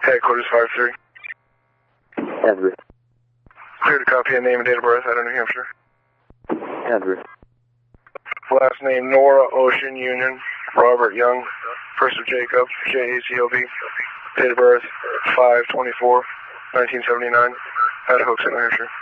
Headquarters 5-3. Andrew. Clear to copy a name and date of birth out of New Hampshire. Andrew. Last name Nora Ocean Union. Robert Young. First of Jacob. Jacob. Date of birth 5/24/1979. Out of Hooksett, New Hampshire.